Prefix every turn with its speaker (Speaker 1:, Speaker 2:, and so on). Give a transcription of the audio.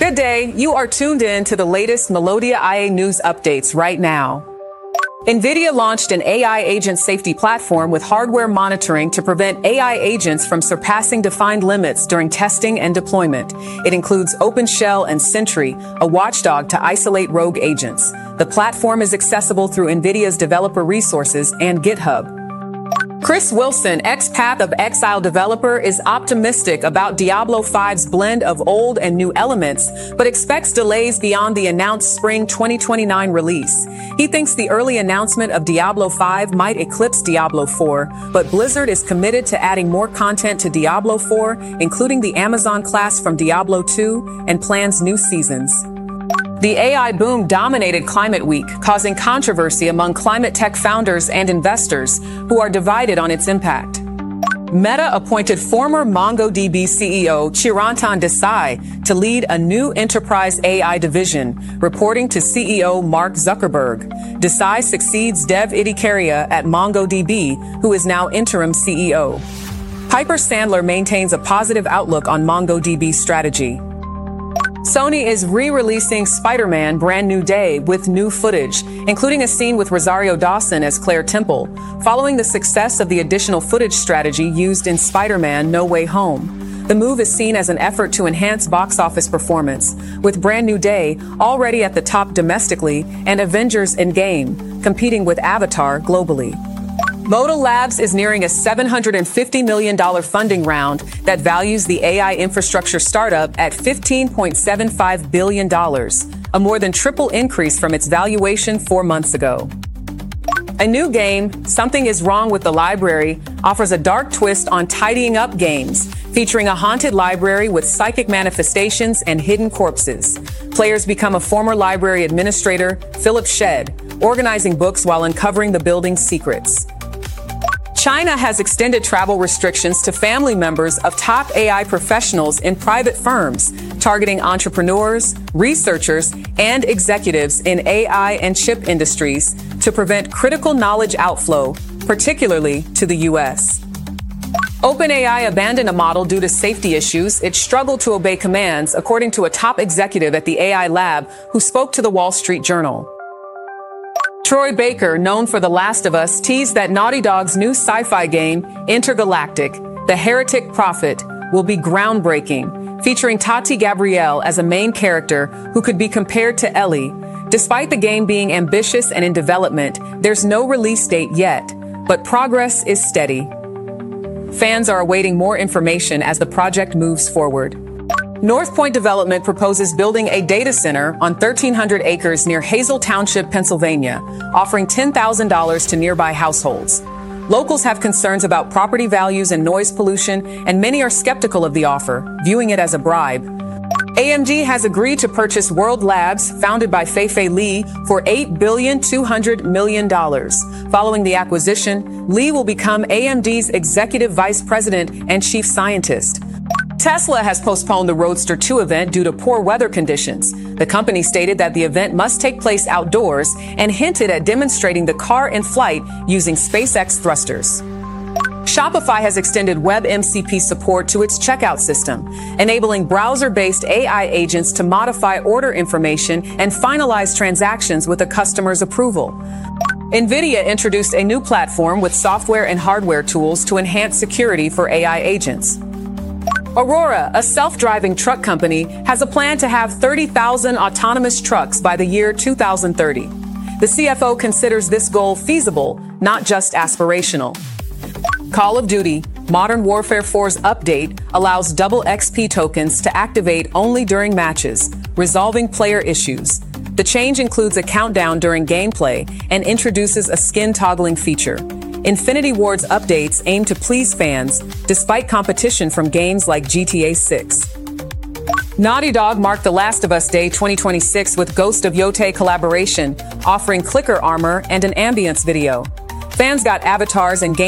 Speaker 1: Good day. You are tuned in to the latest Melodia IA news updates right now. NVIDIA launched an AI agent safety platform with hardware monitoring to prevent AI agents from surpassing defined limits during testing and deployment. It includes OpenShell and Sentry, a watchdog to isolate rogue agents. The platform is accessible through NVIDIA's developer resources and GitHub. Chris Wilson, ex-Path of Exile developer, is optimistic about Diablo 5's blend of old and new elements, but expects delays beyond the announced spring 2029 release. He thinks the early announcement of Diablo 5 might eclipse Diablo 4, but Blizzard is committed to adding more content to Diablo 4, including the Amazon class from Diablo 2, and plans new seasons. The AI boom dominated Climate Week, causing controversy among climate tech founders and investors who are divided on its impact. Meta appointed former MongoDB CEO Chirantan Desai to lead a new enterprise AI division, reporting to CEO Mark Zuckerberg. Desai succeeds Dev Ittycheria at MongoDB, who is now interim CEO. Piper Sandler maintains a positive outlook on MongoDB's strategy. Sony is re-releasing Spider-Man Brand New Day with new footage, including a scene with Rosario Dawson as Claire Temple, following the success of the additional footage strategy used in Spider-Man No Way Home. The move is seen as an effort to enhance box office performance, with Brand New Day already at the top domestically and Avengers Endgame competing with Avatar globally. Modal Labs is nearing a $750 million funding round that values the AI infrastructure startup at $15.75 billion, a more than triple increase from its valuation 4 months ago. A new game, Something Is Wrong with the Library, offers a dark twist on tidying up games, featuring a haunted library with psychic manifestations and hidden corpses. Players become a former library administrator, Philip Shedd, organizing books while uncovering the building's secrets. China has extended travel restrictions to family members of top AI professionals in private firms, targeting entrepreneurs, researchers, and executives in AI and chip industries to prevent critical knowledge outflow, particularly to the U.S. OpenAI abandoned a model due to safety issues. It struggled to obey commands, according to a top executive at the AI lab who spoke to the Wall Street Journal. Troy Baker, known for The Last of Us, teased that Naughty Dog's new sci-fi game, Intergalactic: The Heretic Prophet, will be groundbreaking, featuring Tati Gabrielle as a main character who could be compared to Ellie. Despite the game being ambitious and in development, there's no release date yet, but progress is steady. Fans are awaiting more information as the project moves forward. North Point Development proposes building a data center on 1,300 acres near Hazel Township, Pennsylvania, offering $10,000 to nearby households. Locals have concerns about property values and noise pollution, and many are skeptical of the offer, viewing it as a bribe. AMD has agreed to purchase World Labs, founded by Fei-Fei Li, for $8.2 billion. Following the acquisition, Li will become AMD's executive vice president and chief scientist. Tesla has postponed the Roadster 2 event due to poor weather conditions. The company stated that the event must take place outdoors and hinted at demonstrating the car in flight using SpaceX thrusters. Shopify has extended WebMCP support to its checkout system, enabling browser-based AI agents to modify order information and finalize transactions with a customer's approval. NVIDIA introduced a new platform with software and hardware tools to enhance security for AI agents. Aurora, a self-driving truck company, has a plan to have 30,000 autonomous trucks by the year 2030. The CFO considers this goal feasible, not just aspirational. Call of Duty: Modern Warfare 4's update allows double XP tokens to activate only during matches, resolving player issues. The change includes a countdown during gameplay and introduces a skin toggling feature. Infinity Ward's updates aim to please fans, despite competition from games like GTA 6. Naughty Dog marked The Last of Us Day 2026 with Ghost of Yotei collaboration, offering clicker armor and an ambience video. Fans got avatars and game